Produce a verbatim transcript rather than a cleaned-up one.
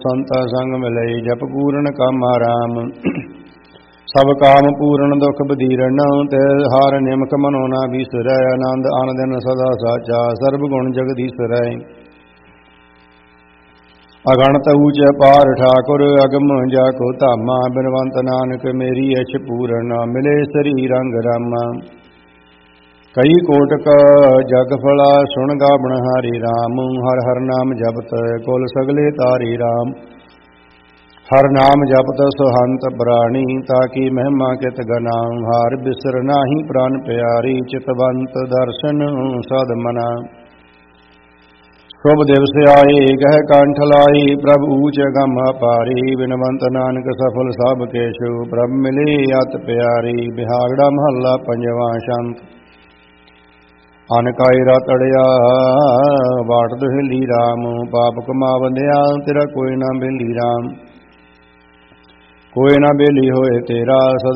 ਸੰਤਾ ਸੰਗ ਮਿਲਈ ਜਪ ਪੂਰਨ ਕਾਮਾ ਰਾਮ। ਸਭ ਕਾਮ ਪੂਰਨ ਦੁਖ ਬਦੀਰਨ ਤੇ ਹਾਰ ਨਿਮਕ ਮਨੋ ਨਾ ਵਿਸਰੈ। ਆਨੰਦ ਆਨ ਦਿਨ ਸਦਾ ਸਾਚਾ ਸਰਬ ਗੁਣ ਜਗਦੀਸਰੈ। ਅਗਣਤ ਊਚ ਪਾਰ ਠਾਕੁਰ ਅਗਮ ਜਾ ਕੋ ਧਾਮਾ। ਬਿਨਵੰਤ ਨਾਨਕ ਮੇਰੀ ਇਛ ਪੂਰਨ ਮਿਲੇ ਸਰੀ ਰੰਗ ਰਾਮਾ। ਕਈ ਕੋਟਕ ਜਗ ਫਲਾ ਸੁਣ ਗਾਵਣ ਹਾਰੀ ਰਾਮ। ਹਰ ਹਰ ਨਾਮ ਜਪਤ ਕੁਲ ਸਗਲੇ ਤਾਰੀ ਰਾਮ। ਹਰ ਨਾਮ ਜਪਤ ਸੁਹੰਤ ਪ੍ਰਾਣੀ ਤਾਕੀ ਮਹਿਮਾ ਕਿਤ ਗਨਾ। ਹਾਰ ਬਿਸਰ ਨਾਹੀ ਪ੍ਰਾਨ ਪਿਆਰੀ ਚਿਤਵੰਤ ਦਰਸ਼ਨ ਸਦ ਮਨਾ। ਸ਼ੁਭ ਦਿਵਸ ਆਏ ਗਹਿ ਕੰਠ ਲਾਈ ਪ੍ਰਭ ਊਚ ਅਗਮ ਅਪਾਰੀ। ਬਿਨਵੰਤ ਨਾਨਕ ਸਫਲ ਸਭ ਕੇਸ਼ੂ ਪ੍ਰਭ ਮਿਲੇ ਅਤ ਪਿਆਰੀ। ਬਿਹਾਗੜਾ ਮਹੱਲਾ ਪੰਜਵਾਂ ਸ਼ੰਤ। ਅਨ ਕਾਇ ਰਤੜਿਆ ਬਾਟ ਦੁਹੇਲੀ ਰਾਮ। ਪਾਪ ਕਮਾਵੰਦਿਆ ਤੇਰਾ ਕੋਈ ਨਾ ਬੇਲੀ ਰਾਮ। ਕੋਈ ਨਾ ਬੇਲੀ ਹੋਏ ਤੇਰਾ